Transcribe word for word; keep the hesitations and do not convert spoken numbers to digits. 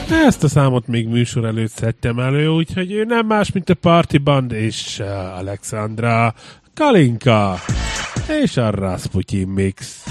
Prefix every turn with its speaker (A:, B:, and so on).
A: Ezt a számot még műsor előtt szedtem elő, úgyhogy ő nem más, mint a Party Band és Alexandra Kalinka és a Rasputin Mix.